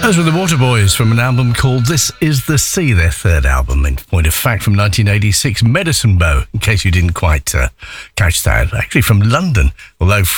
Those were the Waterboys from an album called This Is the Sea, their third album, in point of fact, from 1986, Medicine Bow, in case you didn't quite catch that. Actually from London, although